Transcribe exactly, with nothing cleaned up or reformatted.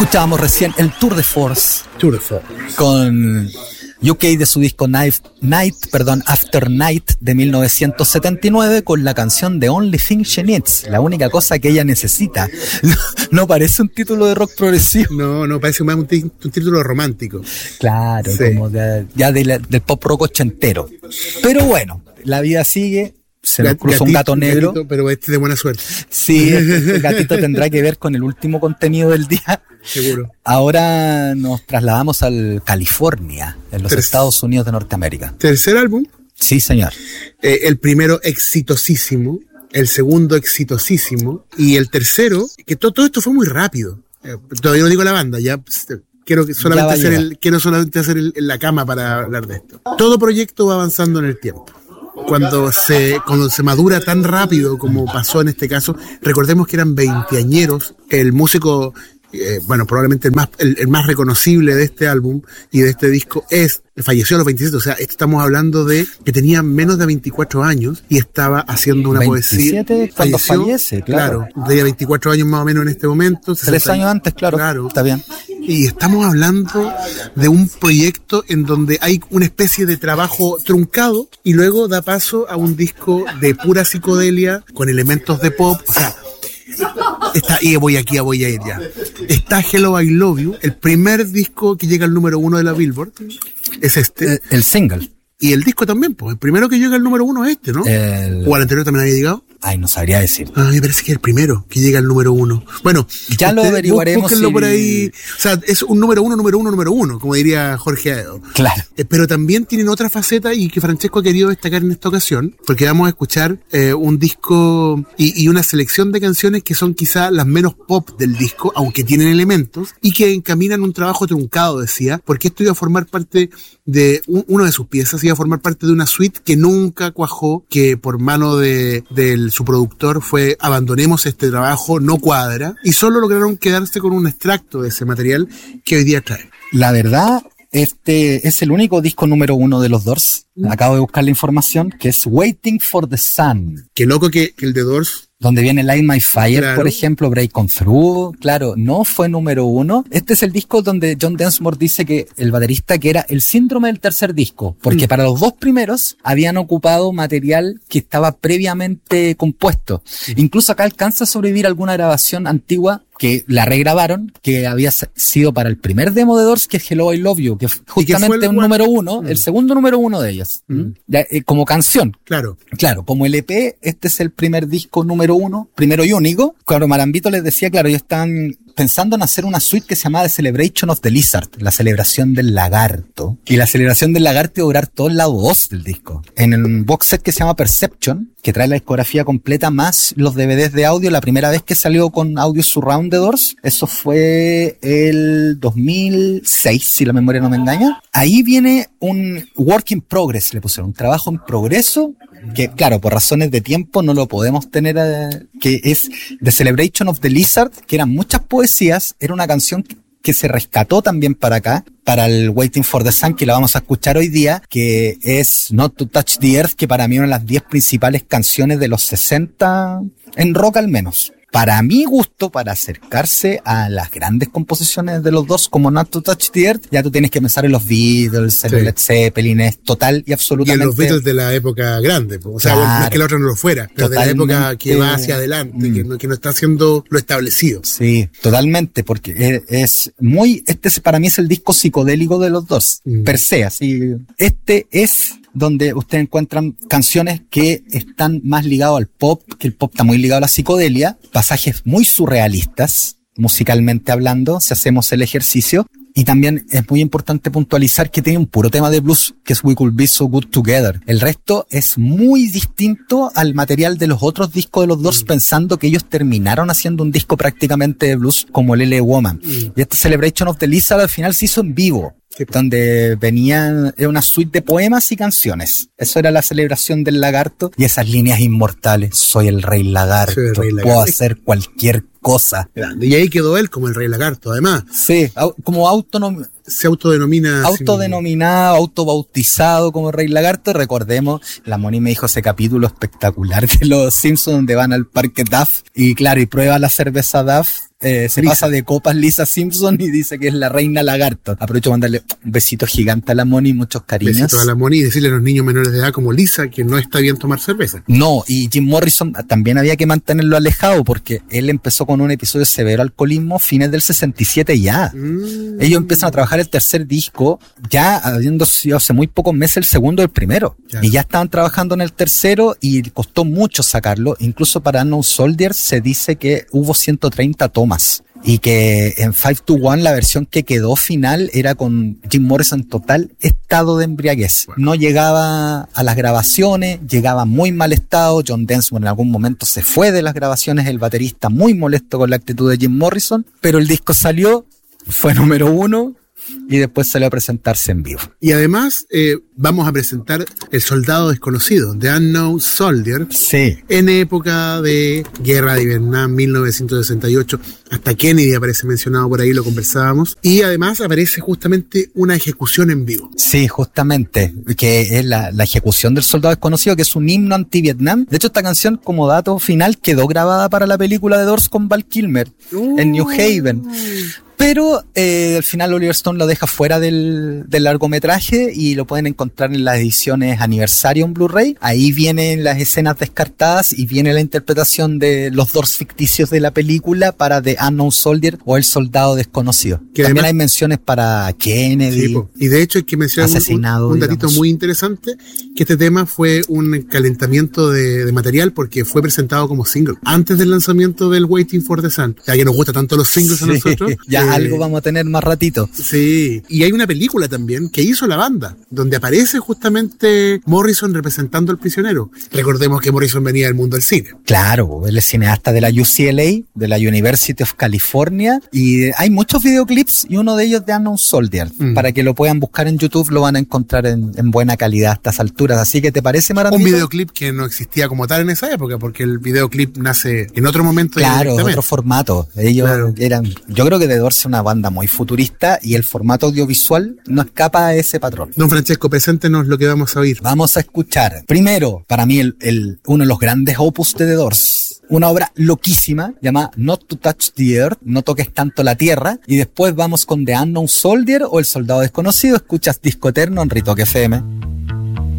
Escuchábamos recién el Tour de Force. Tour de Force. Con U K de su disco Night, Night, perdón, After Night de mil novecientos setenta y nueve, con la canción The Only Thing She Needs, la única cosa que ella necesita. No, no parece un título de rock progresivo. No, no, parece más un, t- un título romántico. Claro, sí. Como de, ya de la, del pop rock ochentero. Pero bueno, la vida sigue. Se nos cruzó un gato negro. Gatito, pero este de buena suerte. Sí, este gatito tendrá que ver con el último contenido del día. Seguro. Ahora nos trasladamos al California, en los Ter- Estados Unidos de Norteamérica. ¿Tercer álbum? Sí, señor. Eh, el primero exitosísimo, el segundo exitosísimo, y el tercero, que to- todo esto fue muy rápido. Eh, todavía no digo la banda, ya... Quiero que solamente hacer el, quiero solamente hacer el, en la cama para hablar de esto. Todo proyecto va avanzando en el tiempo. Cuando se, cuando se madura tan rápido como pasó en este caso, recordemos que eran veinteañeros, el músico, eh, bueno, probablemente el más, el, el más reconocible de este álbum y de este disco es, falleció a los veintisiete, o sea, estamos hablando de que tenía menos de veinticuatro años y estaba haciendo una veintisiete poesía. Cuando fallece, claro. Claro, tenía veinticuatro años más o menos en este momento. Tres años antes, claro, claro. Está bien. Y estamos hablando de un proyecto en donde hay una especie de trabajo truncado y luego da paso a un disco de pura psicodelia con elementos de pop. O sea, está, y voy aquí, voy a ir ya. Está Hello I Love You, el primer disco que llega al número uno de la Billboard. Es este. El, el single. Y el disco también, pues. El primero que llega al número uno es este, ¿no? El... ¿O al anterior también había llegado? Ay, no sabría decir. Ah, me parece que es el primero que llega al número uno. Bueno, ya lo averiguaremos. Búsquenlo si... por ahí. O sea, es un número uno, número uno, número uno, como diría Jorge Aedo. Claro. Eh, pero también tienen otra faceta y que Francesco ha querido destacar en esta ocasión, porque vamos a escuchar eh, un disco y, y una selección de canciones que son quizá las menos pop del disco, aunque tienen elementos, y que encaminan un trabajo truncado, decía, porque esto iba a formar parte de un, una de sus piezas, iba a formar parte de una suite que nunca cuajó, que por mano de, de su productor fue abandonemos este trabajo, no cuadra, y solo lograron quedarse con un extracto de ese material que hoy día trae. La verdad, este es el único disco número uno de los Doors. Mm. Acabo de buscar la información, que es Waiting for the Sun. Qué loco que, que el de Doors... Donde viene Light My Fire, claro. Por ejemplo, Break On Through, claro, no fue número uno. Este es el disco donde John Densmore dice que el baterista que era el síndrome del tercer disco, porque mm. para los dos primeros habían ocupado material que estaba previamente compuesto. Mm. Incluso acá alcanza a sobrevivir alguna grabación antigua que la regrabaron, que había sido para el primer demo de Doors, que es Hello I Love You, que justamente es un número uno, mm. el segundo número uno de ellas, mm. ya, eh, como canción. Claro. Claro, como L P, este es el primer disco número uno, primero y único. Claro, Marambito les decía, claro, ellos están pensando en hacer una suite que se llamaba The Celebration of the Lizard, la celebración del lagarto. Y la celebración del lagarto iba a durar todo el lado dos del disco. En el box set que se llama Perception, que trae la discografía completa más los D V Ds de audio, la primera vez que salió con audio surround de Doors, eso fue el dos mil seis, si la memoria no me engaña. Ahí viene un work in progress, le pusieron, un trabajo en progreso, que claro, por razones de tiempo no lo podemos tener, eh, que es The Celebration of the Lizard, que eran muchas poesías, era una canción que, que se rescató también para acá, para el Waiting for the Sun, que la vamos a escuchar hoy día, que es Not to Touch the Earth, que para mí es una de las diez principales canciones de los sesenta, en rock al menos. Para mi gusto, para acercarse a las grandes composiciones de los dos, como Not to Touch the Earth, ya tú tienes que pensar en los Beatles, en sí. Led Zeppelin, es total y absolutamente... Y en los Beatles de la época grande, o sea, claro. No es que la otra no lo fuera, pero totalmente. De la época que va hacia adelante, mm. que, no, que no está haciendo lo establecido. Sí, totalmente, porque es, es muy... Este es, para mí es el disco psicodélico de los dos, mm. per se, así... Este es... donde ustedes encuentran canciones que están más ligados al pop, que el pop está muy ligado a la psicodelia, pasajes muy surrealistas, musicalmente hablando, si hacemos el ejercicio, y también es muy importante puntualizar que tiene un puro tema de blues, que es We Could Be So Good Together. El resto es muy distinto al material de los otros discos de los Doors, mm. pensando que ellos terminaron haciendo un disco prácticamente de blues como el L A Woman. Mm. Y este Celebration of the Lizard al final se hizo en vivo. Sí. Donde venían, era una suite de poemas y canciones. Eso era la celebración del lagarto. Y esas líneas inmortales. Soy el rey lagarto. Soy el rey lagarto. Puedo hacer cualquier cosa. Grande. Y ahí quedó él como el rey lagarto, además. Sí, como autonom- se autodenomina. Autodenominado, autobautizado como Rey Lagarto. Recordemos, la Moni me dijo ese capítulo espectacular de los Simpsons donde van al parque Duff y claro, y prueba la cerveza Duff. Eh, se Lisa. Pasa de copas Lisa Simpson y dice que es la reina lagarto. Aprovecho para mandarle un besito gigante a la Moni, muchos cariños. Besito a la Moni y decirle a los niños menores de edad como Lisa que no está bien tomar cerveza. No, y Jim Morrison también había que mantenerlo alejado porque él empezó con un episodio de severo alcoholismo fines del sesenta y siete ya. Mm. Ellos empiezan a trabajar el tercer disco ya habiendo sido hace muy pocos meses el segundo del primero. Claro. Y ya estaban trabajando en el tercero y costó mucho sacarlo. Incluso para Unknown Soldier se dice que hubo ciento treinta tomas. Y que en five to one la versión que quedó final era con Jim Morrison en total estado de embriaguez. Bueno. No llegaba a las grabaciones, llegaba muy mal estado. John Densmore en algún momento se fue de las grabaciones, el baterista muy molesto con la actitud de Jim Morrison, pero el disco salió, fue número uno. Y después salió a presentarse en vivo. Y además eh, vamos a presentar El Soldado Desconocido, The Unknown Soldier. Sí. En época de Guerra de Vietnam, mil novecientos sesenta y ocho. Hasta Kennedy aparece mencionado por ahí, lo conversábamos. Y además aparece justamente una ejecución en vivo. Sí, justamente, que es la, la ejecución del Soldado Desconocido, que es un himno anti-Vietnam. De hecho, esta canción, como dato final, quedó grabada para la película de Doors con Val Kilmer uh. en New Haven. Pero eh, al final Oliver Stone lo deja fuera del, del largometraje y lo pueden encontrar en las ediciones aniversario en Blu-ray. Ahí vienen las escenas descartadas y viene la interpretación de los Doors ficticios de la película para The Unknown Soldier o El Soldado Desconocido. Que también además hay menciones para Kennedy. Sí, y de hecho hay que mencionar un, un datito digamos. muy interesante, que este tema fue un calentamiento de, de material porque fue presentado como single antes del lanzamiento del Waiting for the Sun. Ya que nos gusta tanto los singles sí, a nosotros. Ya eh, algo vamos a tener más ratito. Sí, y hay una película también que hizo la banda, donde aparece justamente Morrison representando al prisionero. Recordemos que Morrison venía del mundo del cine. Claro, él es cineasta de la U C L A, de la University of California, y hay muchos videoclips y uno de ellos de Unknown Soldier. Mm. Para que lo puedan buscar en YouTube, lo van a encontrar en, en buena calidad a estas alturas. Así que, ¿te parece, Marandito? Un videoclip que no existía como tal en esa época, porque el videoclip nace en otro momento. Claro, otro formato. Ellos claro. eran, yo creo que The Doors es una banda muy futurista y el formato audiovisual no escapa a ese patrón. Don Francesco, preséntenos lo que vamos a oír. Vamos a escuchar, primero, para mí, el, el, uno de los grandes opus de The Doors. Una obra loquísima, llamada Not to Touch the Earth, no toques tanto la tierra, y después vamos con The Unknown Soldier o El Soldado Desconocido. Escuchas Disco Eterno en Ritoque F M.